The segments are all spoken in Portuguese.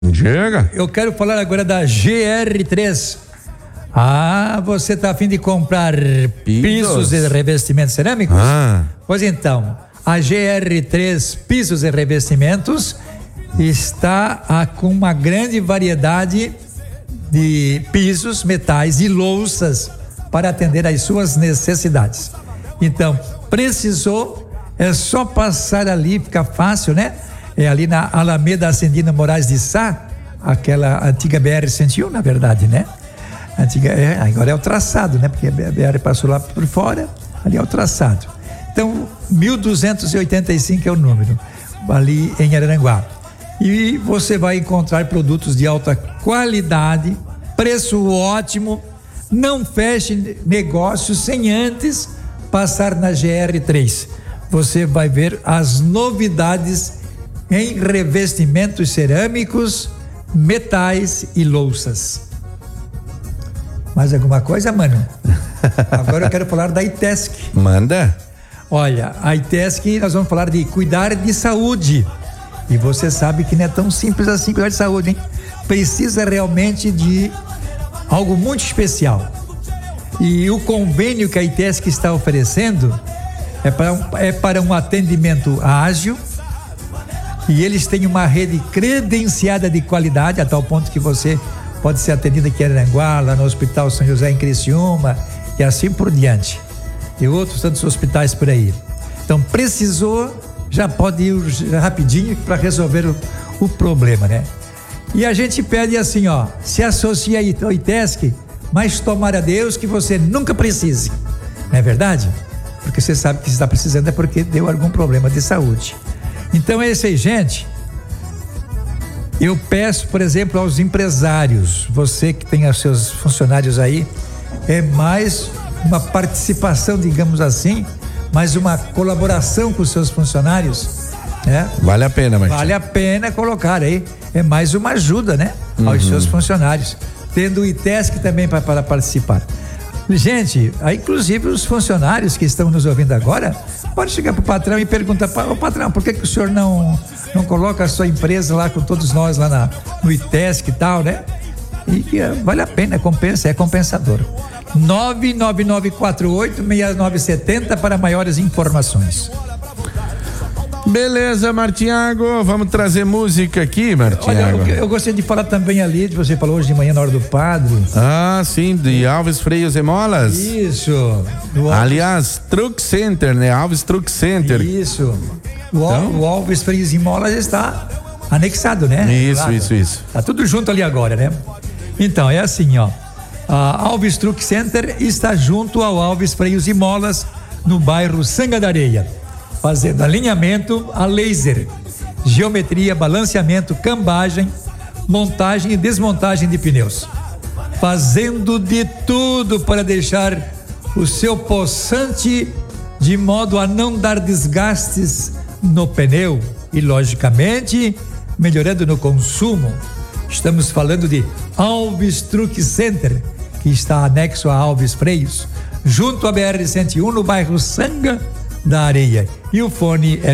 Diga. Eu quero falar agora da GR3. Você tá a fim de comprar pisos e revestimentos cerâmicos? Pois então, a GR3 Pisos e Revestimentos está com uma grande variedade de pisos, metais e louças para atender às suas necessidades. Então, precisou, é só passar ali, fica fácil, né? É ali na Alameda Ascendino Moraes de Sá, aquela antiga BR-101, na verdade, né? Agora é o traçado, né? Porque a BR passou lá por fora, ali é o traçado. Então, 1285 é o número, ali em Araranguá. E você vai encontrar produtos de alta qualidade, preço ótimo. Não feche negócio sem antes passar na GR3. Você vai ver as novidades em revestimentos cerâmicos, metais e louças. Mais alguma coisa, mano? Agora eu quero falar da ITESC. Manda. Olha, a ITESC, nós vamos falar de cuidar de saúde. E você sabe que não é tão simples assim cuidar de saúde, hein? Precisa realmente de algo muito especial. E o convênio que a ITESC está oferecendo é para um atendimento ágil. E eles têm uma rede credenciada de qualidade, a tal ponto que você pode ser atendido aqui em Araranguá, lá no Hospital São José em Criciúma e assim por diante. E outros tantos hospitais por aí. Então, precisou, já pode ir rapidinho para resolver o problema, né? E a gente pede assim, se associa ao ITESC, mas tomara a Deus que você nunca precise. Não é verdade? Porque você sabe que você está precisando é porque deu algum problema de saúde. Então é isso aí, gente. Eu peço, por exemplo, aos empresários, você que tem os seus funcionários aí, é mais uma participação, digamos assim, mais uma colaboração com os seus funcionários, né? Vale a pena, Martinho. Vale a pena colocar aí, é mais uma ajuda, né? Aos seus funcionários, tendo o ITESC também para participar. Gente, aí inclusive os funcionários que estão nos ouvindo agora, pode chegar pro patrão e perguntar, patrão, por que o senhor não coloca a sua empresa lá com todos nós lá no ITESC e tal, né? E vale a pena, é compensador. 99948-6970 para maiores informações. Beleza, Martiago, vamos trazer música aqui, Martiago. Olha, eu gostaria de falar também ali, você falou hoje de manhã na hora do padre. Sim, de Alves Freios e Molas. Isso. Aliás, Truck Center, né? Alves Truck Center. Isso. O Alves Freios e Molas está anexado, né? Isso. Tá tudo junto ali agora, né? Então, é assim, a Alves Truck Center está junto ao Alves Freios e Molas, no bairro Sanga da Areia, fazendo alinhamento a laser, geometria, balanceamento, cambagem, montagem e desmontagem de pneus, fazendo de tudo para deixar o seu poçante de modo a não dar desgastes no pneu e, logicamente, melhorando no consumo. Estamos falando de Alves Truck Center, que está anexo a Alves Freios, junto à BR-101, no bairro Sanga da Areia. E o fone é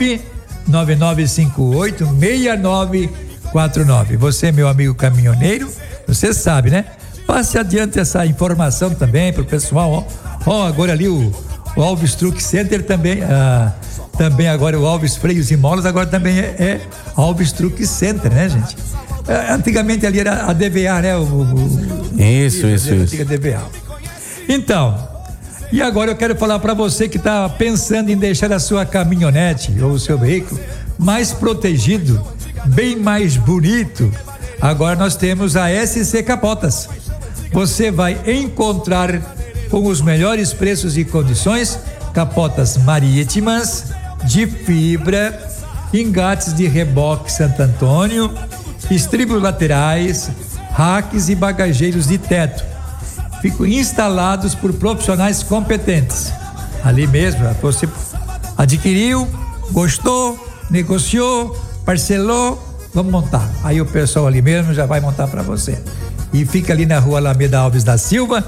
99958-6949. Você, meu amigo caminhoneiro, você sabe, né? Passe adiante essa informação também para o pessoal. Agora ali o Alves Truck Center também, também agora o Alves Freios e Molas, agora também é Alves Truck Center, né, gente? Antigamente ali era a DVA, né? Isso. Antiga DVA. Então, e agora eu quero falar para você que está pensando em deixar a sua caminhonete ou o seu veículo mais protegido, bem mais bonito. Agora nós temos a SC Capotas. Você vai encontrar com os melhores preços e condições capotas marítimas, de fibra, engates de reboque Santo Antônio, estribos laterais, racks e bagageiros de teto. Ficam instalados por profissionais competentes. Ali mesmo, você adquiriu, gostou, negociou, parcelou, vamos montar. Aí o pessoal ali mesmo já vai montar para você. E fica ali na rua Alameda Alves da Silva,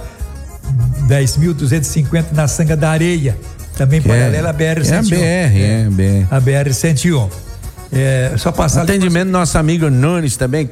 10.250 na Sanga da Areia. Também paralela à BR-101. É a BR. A BR-101. Só passar. Atendimento do nosso amigo Nunes também.